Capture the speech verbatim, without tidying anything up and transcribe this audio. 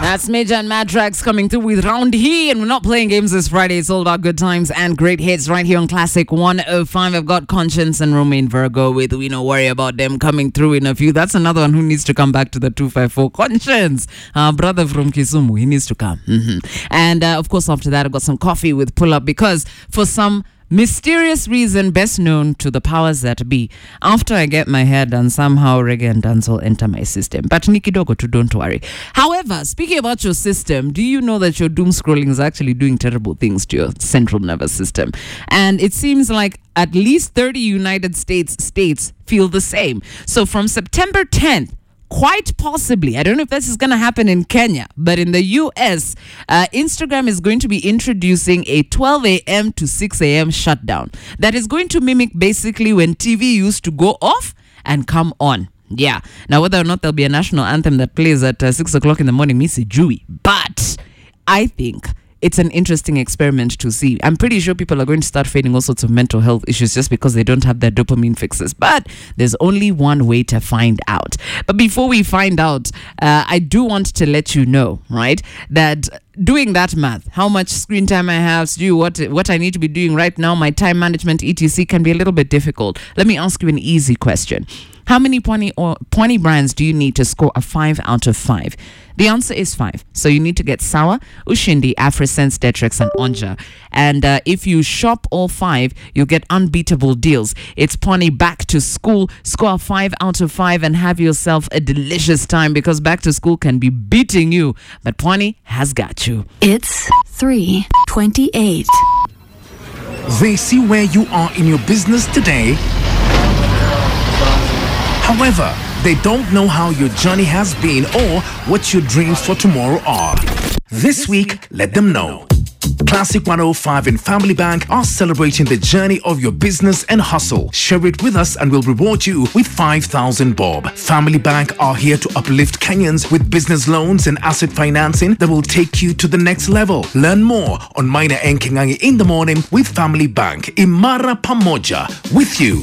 That's Major and Madrax coming through with Round He, and we're not playing games this Friday. It's all about good times and great hits right here on Classic one oh five. I've got Conscience and Romain Virgo with We No Worry About Them coming through in a few. That's another one who needs to come back to the two five four. Conscience, our brother from Kisumu, he needs to come. Mm-hmm. And uh, of course, after that, I've got some coffee with Pull Up, because for some mysterious reason best known to the powers that be, after I get my hair done, somehow reggae and dancehall enter my system. But Nikidogo too, don't worry. However, speaking about your system, do you know that your doom scrolling is actually doing terrible things to your central nervous system? And it seems like at least thirty United States states feel the same. So from September tenth, quite possibly, I don't know if this is going to happen in Kenya, but in the U S, uh, Instagram is going to be introducing a twelve a.m. to six a.m. shutdown that is going to mimic basically when T V used to go off and come on. Yeah. Now, whether or not there'll be a national anthem that plays at uh, six o'clock in the morning, Missy Jewy. But I think it's an interesting experiment to see. I'm pretty sure people are going to start facing all sorts of mental health issues just because they don't have their dopamine fixes. But there's only one way to find out. But before we find out, uh, I do want to let you know, right, that doing that math, how much screen time I have to do, what, what I need to be doing right now, my time management, et cetera, can be a little bit difficult. Let me ask you an easy question. How many Pwani or Pwani brands do you need to score a five out of five? The answer is five. So you need to get Sawa, Ushindi, Afrosense, Detrix, and Onja. And uh, if you shop all five, you'll get unbeatable deals. It's Pwani back to school. Score a five out of five and have yourself a delicious time, because back to school can be beating you, but Pwani has got you. It's three twenty-eight. They see where you are in your business today. However, they don't know how your journey has been or what your dreams for tomorrow are. This week, let them know. Classic one oh five and Family Bank are celebrating the journey of your business and hustle. Share it with us and we'll reward you with five thousand bob. Family Bank are here to uplift Kenyans with business loans and asset financing that will take you to the next level. Learn more on Minor and Kengangi in the morning with Family Bank. Imara Pamoja, with you